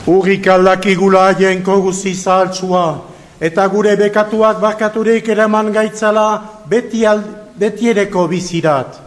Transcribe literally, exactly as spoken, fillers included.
Urrik aldakigula jenko guzi zahaltsua, eta gure bekatuak barkaturik eraman gaitzala beti, al, beti ereko bizirat.